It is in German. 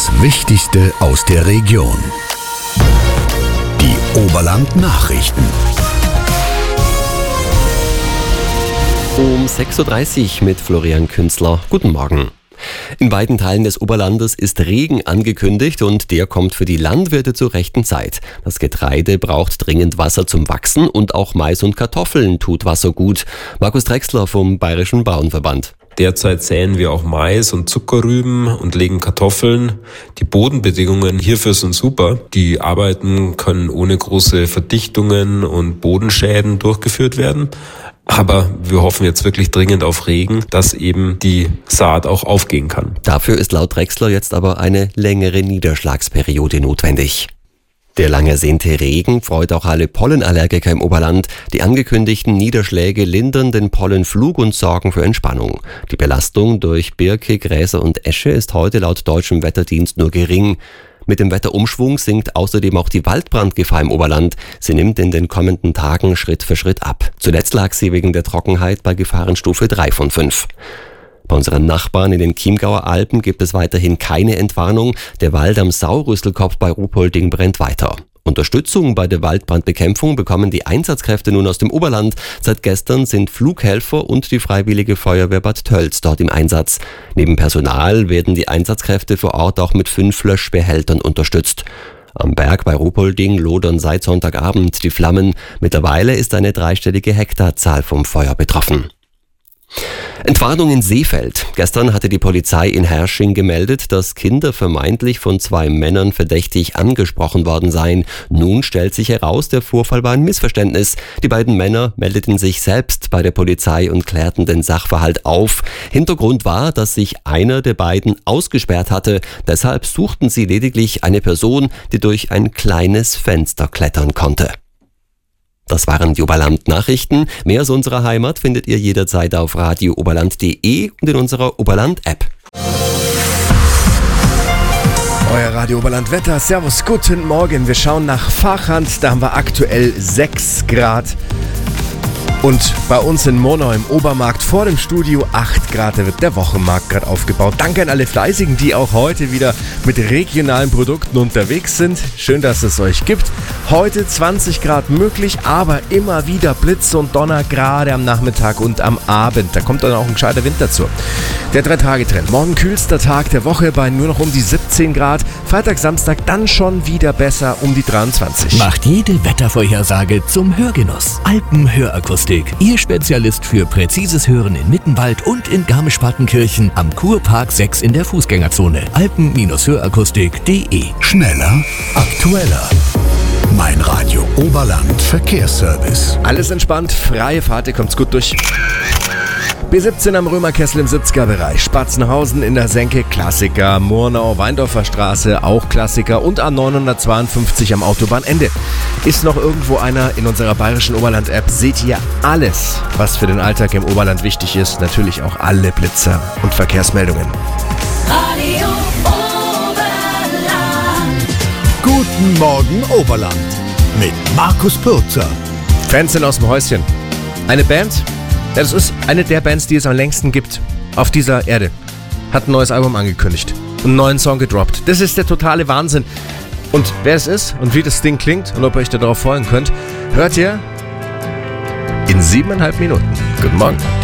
Das Wichtigste aus der Region. Die Oberland-Nachrichten. Um 6.30 Uhr mit Florian Künzler. Guten Morgen. In beiden Teilen des Oberlandes ist Regen angekündigt und der kommt für die Landwirte zur rechten Zeit. Das Getreide braucht dringend Wasser zum Wachsen und auch Mais und Kartoffeln tut Wasser gut. Markus Drechsler vom Bayerischen Bauernverband. Derzeit säen wir auch Mais und Zuckerrüben und legen Kartoffeln. Die Bodenbedingungen hierfür sind super. Die Arbeiten können ohne große Verdichtungen und Bodenschäden durchgeführt werden. Aber wir hoffen jetzt wirklich dringend auf Regen, dass eben die Saat auch aufgehen kann. Dafür ist laut Drechsler jetzt aber eine längere Niederschlagsperiode notwendig. Der lang ersehnte Regen freut auch alle Pollenallergiker im Oberland. Die angekündigten Niederschläge lindern den Pollenflug und sorgen für Entspannung. Die Belastung durch Birke, Gräser und Esche ist heute laut deutschem Wetterdienst nur gering. Mit dem Wetterumschwung sinkt außerdem auch die Waldbrandgefahr im Oberland. Sie nimmt in den kommenden Tagen Schritt für Schritt ab. Zuletzt lag sie wegen der Trockenheit bei Gefahrenstufe 3 von 5. Bei unseren Nachbarn in den Chiemgauer Alpen gibt es weiterhin keine Entwarnung. Der Wald am Saurüsselkopf bei Ruhpolding brennt weiter. Unterstützung bei der Waldbrandbekämpfung bekommen die Einsatzkräfte nun aus dem Oberland. Seit gestern sind Flughelfer und die Freiwillige Feuerwehr Bad Tölz dort im Einsatz. Neben Personal werden die Einsatzkräfte vor Ort auch mit 5 Löschbehältern unterstützt. Am Berg bei Ruhpolding lodern seit Sonntagabend die Flammen. Mittlerweile ist eine 3-stellige Hektarzahl vom Feuer betroffen. Entwarnung in Seefeld. Gestern hatte die Polizei in Herrsching gemeldet, dass Kinder vermeintlich von 2 Männern verdächtig angesprochen worden seien. Nun stellt sich heraus, der Vorfall war ein Missverständnis. Die beiden Männer meldeten sich selbst bei der Polizei und klärten den Sachverhalt auf. Hintergrund war, dass sich einer der beiden ausgesperrt hatte. Deshalb suchten sie lediglich eine Person, die durch ein kleines Fenster klettern konnte. Das waren die Oberland-Nachrichten. Mehr aus unserer Heimat findet ihr jederzeit auf radiooberland.de und in unserer Oberland-App. Euer Radio Oberland Wetter. Servus, guten Morgen. Wir schauen nach Vachand. Da haben wir aktuell 6 Grad. Und bei uns in Monau im Obermarkt vor dem Studio 8 Grad, da wird der Wochenmarkt gerade aufgebaut. Danke an alle Fleißigen, die auch heute wieder mit regionalen Produkten unterwegs sind. Schön, dass es euch gibt. Heute 20 Grad möglich, aber immer wieder Blitz und Donner, gerade am Nachmittag und am Abend. Da kommt dann auch ein gescheiter Wind dazu. Der 3-Tage-Trend. Morgen kühlster Tag der Woche bei nur noch um die 17 Grad. Freitag, Samstag dann schon wieder besser um die 23. Macht jede Wettervorhersage zum Hörgenuss. Alpenhörakustik. Ihr Spezialist für präzises Hören in Mittenwald und in Garmisch-Partenkirchen am Kurpark 6 in der Fußgängerzone. Alpen-Hörakustik.de. Schneller, aktueller. Mein Radio Oberland Verkehrsservice. Alles entspannt, freie Fahrt, ihr kommt's gut durch. B17 am Römerkessel im 70er-Bereich, Spatzenhausen in der Senke, Klassiker, Murnau, Weindorfer Straße, auch Klassiker und A952 am Autobahnende. Ist noch irgendwo einer in unserer bayerischen Oberland-App, seht ihr alles, was für den Alltag im Oberland wichtig ist, natürlich auch alle Blitzer und Verkehrsmeldungen. Radio Oberland. Guten Morgen Oberland mit Markus Pürzer. Fans sind aus dem Häuschen. Eine Band? Ja, das ist eine der Bands, die es am längsten gibt auf dieser Erde. Hat ein neues Album angekündigt. Einen neuen Song gedroppt. Das ist der totale Wahnsinn. Und wer es ist und wie das Ding klingt und ob ihr euch darauf freuen könnt, hört ihr in 7,5 Minuten. Guten Morgen.